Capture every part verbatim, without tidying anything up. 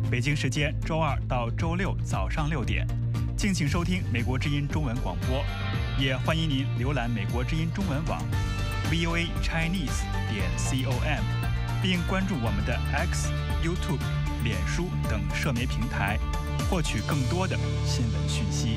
北京时间周二到周六早上六点，敬请收听美国之音中文广播，也欢迎您浏览美国之音中文网 v o a chinese 点 com， 并关注我们的 X、YouTube、脸书等社媒平台，获取更多的新闻讯息。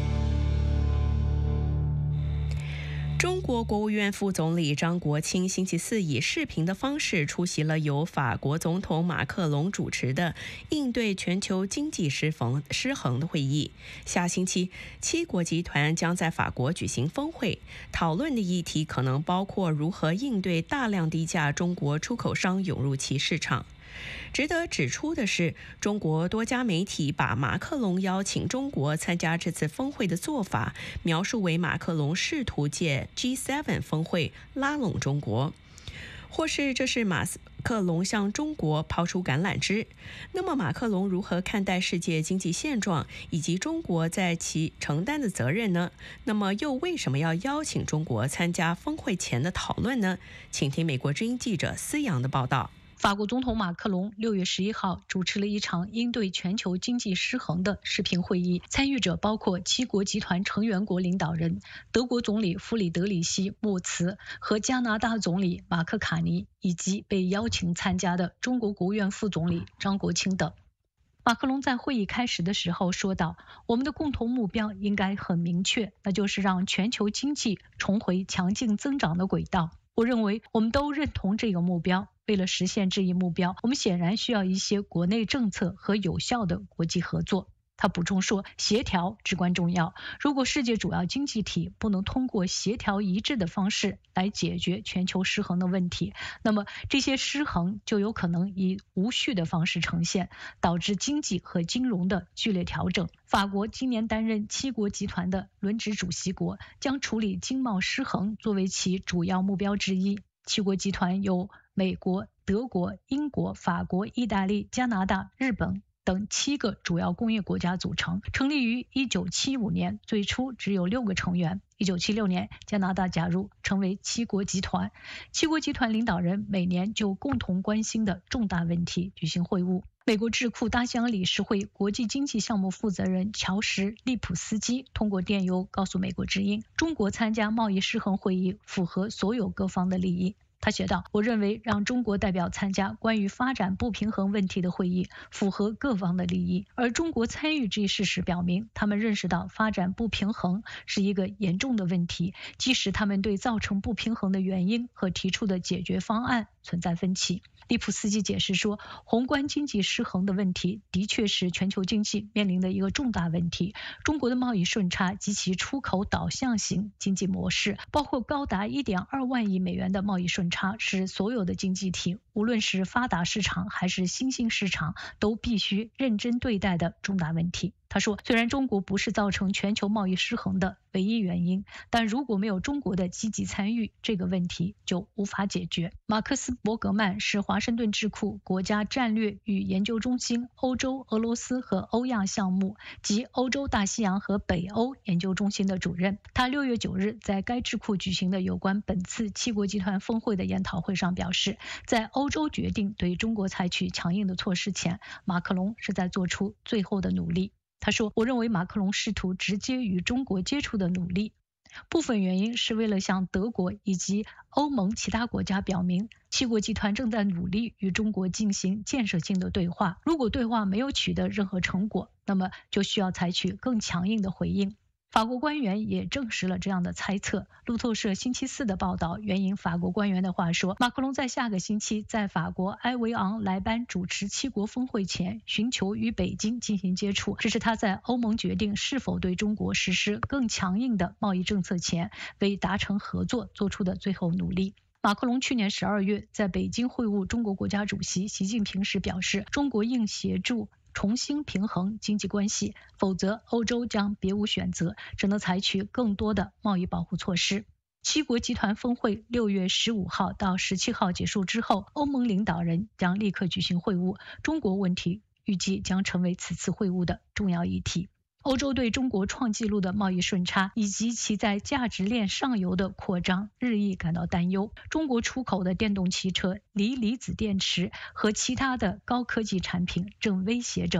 中国国务院副总理张国清星期四以视频的方式出席了由法国总统马克龙主持的应对全球经济失衡失衡的会议。下星期，七国集团将在法国举行峰会，讨论的议题可能包括如何应对大量低价中国出口商涌入其市场。值得指出的是，中国多家媒体把马克龙邀请中国参加这次峰会的做法描述为马克龙试图借 G 七 峰会拉拢中国，或是这是马克龙向中国抛出橄榄枝。那么马克龙如何看待世界经济现状以及中国在其承担的责任呢？那么又为什么要邀请中国参加峰会前的讨论呢？请听美国之音记者思阳的报道。 法国总统马克龙六月十一号主持了一场应对全球经济失衡的视频会议，参与者包括七国集团成员国领导人、德国总理弗里德里希·默茨和加拿大总理马克卡尼，以及被邀请参加的中国国务院副总理张国清等。马克龙在会议开始的时候说道：“我们的共同目标应该很明确，那就是让全球经济重回强劲增长的轨道。我认为我们都认同这个目标。为了实现这一目标，我们显然需要一些国内政策和有效的国际合作。”他补充说，协调至关重要。如果世界主要经济体不能通过协调一致的方式来解决全球失衡的问题，那么这些失衡就有可能以无序的方式呈现，导致经济和金融的剧烈调整。法国今年担任七国集团的轮值主席国，将处理经贸失衡作为其主要目标之一。七国集团由美国、德国、英国、法国、意大利、加拿大、日本等七个主要工业国家组成，成立于一九七五年，最初只有六个成员。一九七六年，加拿大加入，成为七国集团。七国集团领导人每年就共同关心的重大问题举行会晤。美国智库大西洋理事会国际经济项目负责人乔什·利普斯基通过电邮告诉美国之音，中国参加贸易失衡会议符合所有各方的利益。他写道：“我认为让中国代表参加关于发展不平衡问题的会议符合各方的利益，而中国参与这一事实表明，他们认识到发展不平衡是一个严重的问题，即使他们对造成不平衡的原因和提出的解决方案存在分歧。”利普斯基解释说，宏观经济失衡的问题的确是全球经济面临的一个重大问题。中国的贸易顺差及其出口导向型经济模式，包括高达 一点二万亿美元的贸易顺差，是所有的经济体，无论是发达市场还是新兴市场，都必须认真对待的重大问题。他说，虽然中国不是造成全球贸易失衡的唯一原因，但如果没有中国的积极参与，这个问题就无法解决。马克思·伯格曼是华盛顿智库国家战略与研究中心欧洲、俄罗斯和欧亚项目及欧洲大西洋和北欧研究中心的主任。他六月九日在该智库举行的有关本次七国集团峰会的研讨会上表示，在欧洲决定对中国采取强硬的措施前，马克龙是在做出最后的努力。他说，我认为马克龙试图直接与中国接触的努力，部分原因是为了向德国以及欧盟其他国家表明，七国集团正在努力与中国进行建设性的对话。如果对话没有取得任何成果，那么就需要采取更强硬的回应。法国官员也证实了这样的猜测。路透社星期四的报道援引法国官员的话说，马克龙在下个星期在法国埃维昂莱班主持七国峰会前，寻求与北京进行接触，这是他在欧盟决定是否对中国实施更强硬的贸易政策前，为达成合作做出的最后努力。马克龙去年十二月在北京会晤中国国家主席习近平时表示，中国应协助重新平衡经济关系，否则欧洲将别无选择，只能采取更多的贸易保护措施。七国集团峰会六月十五号到十七号结束之后，欧盟领导人将立刻举行会晤，中国问题预计将成为此次会晤的重要议题。欧洲对中国创纪录的贸易顺差以及其在价值链上游的扩张日益感到担忧。中国出口的电动汽车、锂离子电池和其他的高科技产品正威胁着